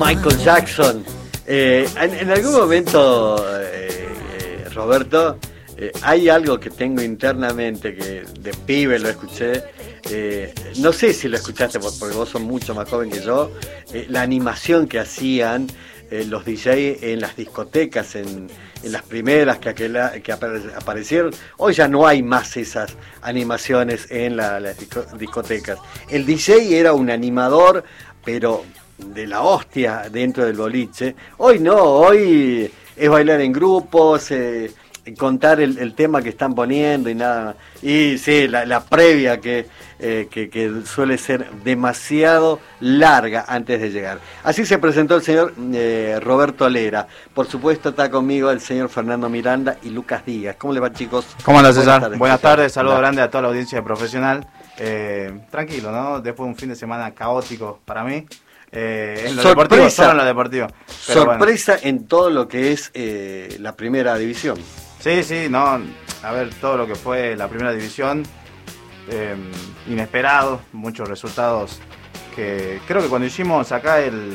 Michael Jackson. En algún momento, Roberto, hay algo que tengo internamente que de pibe lo escuché. No sé si lo escuchaste porque vos sos mucho más joven que yo. La animación que hacían los DJ en las discotecas, en las primeras que aparecieron. Hoy ya no hay más esas animaciones en las discotecas. El DJ era un animador, pero de la hostia dentro del boliche. Hoy no, hoy es bailar en grupos, contar el tema que están poniendo y nada. Y sí, la previa que suele ser demasiado larga antes de llegar. Así se presentó el señor Roberto Lera. Por supuesto está conmigo el señor Fernando Miranda y Lucas Díaz. ¿Cómo les va, chicos? ¿Cómo andas, César? Buenas tardes, saludo grande a toda la audiencia profesional. Tranquilo, ¿no? Después de un fin de semana caótico para mí. En lo deportivo, solo en lo deportivo. Pero sorpresa bueno, en todo lo que es la primera división. Sí, no, a ver, todo lo que fue la primera división, inesperado, muchos resultados que creo que cuando hicimos acá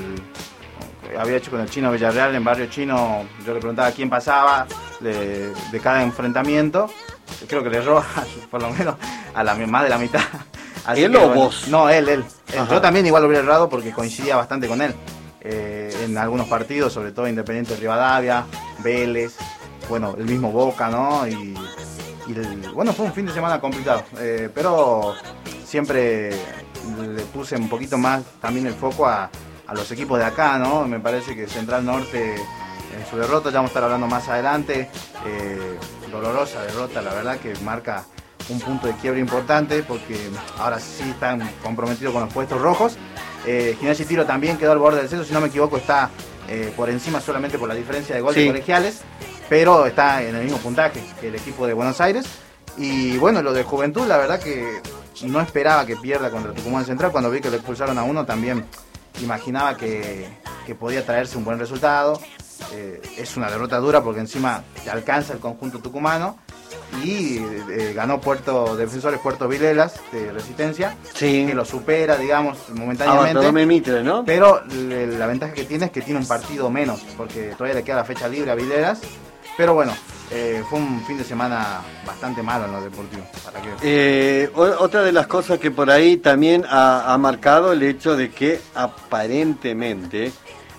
había hecho con el Chino Villarreal en Barrio Chino, yo le preguntaba quién pasaba de cada enfrentamiento, creo que le erró por lo menos a más de la mitad. Así ¿él o vos? No, él. Yo también igual lo hubiera errado porque coincidía bastante con él en algunos partidos, sobre todo Independiente de Rivadavia, Vélez, bueno, el mismo Boca, ¿no? Bueno, fue un fin de semana complicado, pero siempre le puse un poquito más también el foco a los equipos de acá, ¿no? Me parece que Central Norte en su derrota, ya vamos a estar hablando más adelante, dolorosa derrota, la verdad que marca un punto de quiebre importante porque ahora sí están comprometidos con los puestos rojos. Gimnasia y Tiro también quedó al borde del descenso, si no me equivoco está por encima solamente por la diferencia de gol de Colegiales, pero está en el mismo puntaje que el equipo de Buenos Aires. Y bueno, lo de Juventud, la verdad que no esperaba que pierda contra Tucumán Central. Cuando vi que le expulsaron a uno también imaginaba que podía traerse un buen resultado. Es una derrota dura porque encima alcanza el conjunto tucumano y ganó Defensores Puerto Vilelas de Resistencia, que lo supera, digamos, momentáneamente. Mitre, ¿no? Pero la ventaja que tiene es que tiene un partido menos, porque todavía le queda la fecha libre a Vilelas. Pero bueno, fue un fin de semana bastante malo en lo deportivo. Otra de las cosas que por ahí también ha marcado el hecho de que aparentemente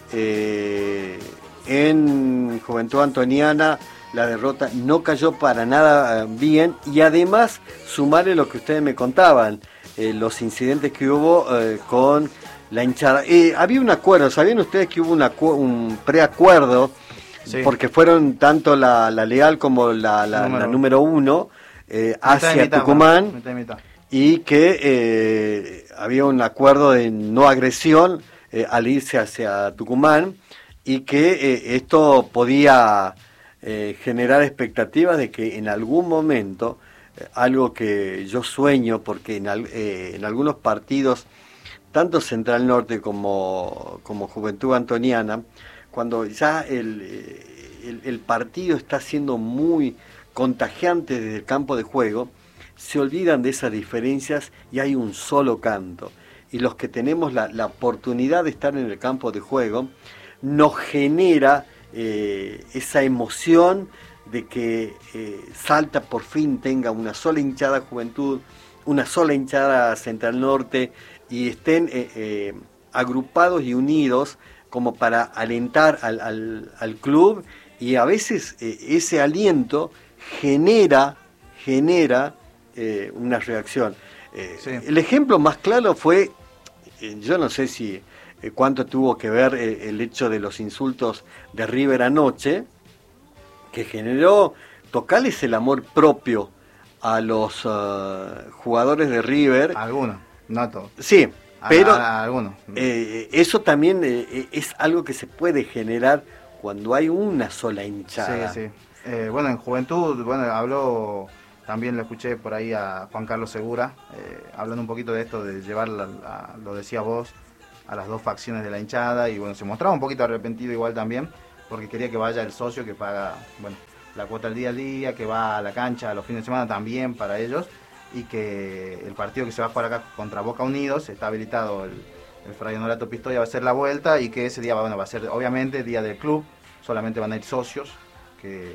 en Juventud Antoniana la derrota no cayó para nada bien, y además sumarle lo que ustedes me contaban, los incidentes que hubo con la hinchada. Había un acuerdo, ¿sabían ustedes que hubo un preacuerdo? Sí. Porque fueron tanto la Leal como la número 1 hacia Tucumán, y que había un acuerdo de no agresión al irse hacia Tucumán, y que esto podía generar expectativas de que en algún momento, algo que yo sueño, porque en algunos partidos, tanto Central Norte como Juventud Antoniana, cuando ya el partido está siendo muy contagiante desde el campo de juego, se olvidan de esas diferencias y hay un solo canto. Y los que tenemos la oportunidad de estar en el campo de juego, nos genera esa emoción de que Salta por fin tenga una sola hinchada Juventud, una sola hinchada Central Norte, y estén agrupados y unidos como para alentar al club, y a veces ese aliento genera una reacción. Sí. El ejemplo más claro fue, yo no sé si cuánto tuvo que ver el hecho de los insultos de River anoche, que generó tocarles el amor propio a los jugadores de River. Algunos, no todos. Sí, pero algunos. Eso también es algo que se puede generar cuando hay una sola hinchada. Sí. Bueno, en Juventud, habló, también lo escuché por ahí a Juan Carlos Segura, hablando un poquito de esto, de llevar, lo decía vos, a las dos facciones de la hinchada, y bueno, se mostraba un poquito arrepentido igual también, porque quería que vaya el socio que paga, la cuota al día, que va a la cancha a los fines de semana también para ellos, y que el partido que se va a jugar acá contra Boca Unidos, está habilitado el Fray Honorato Pistoia va a hacer la vuelta y que ese día, bueno, va a ser obviamente día del club, solamente van a ir socios, que